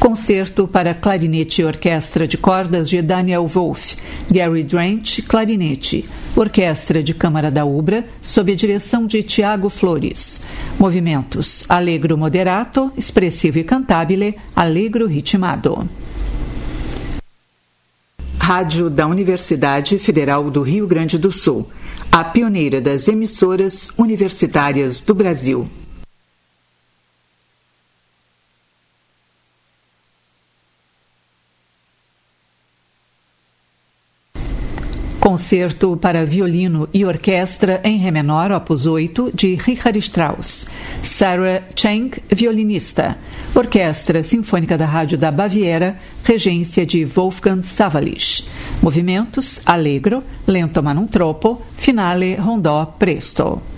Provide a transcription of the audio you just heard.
Concerto para clarinete e orquestra de cordas de Daniel Wolff, Gary Drench, clarinete. Orquestra de Câmara da Ubra, sob a direção de Tiago Flores. Movimentos: allegro moderato, espressivo e cantabile, allegro ritmado. Rádio da Universidade Federal do Rio Grande do Sul, a pioneira das emissoras universitárias do Brasil. Concerto para violino e orquestra em Ré menor, opus 8, de Richard Strauss. Sarah Cheng, violinista. Orquestra Sinfônica da Rádio da Baviera, regência de Wolfgang Sawallisch. Movimentos: allegro, lento ma non troppo, finale rondò presto.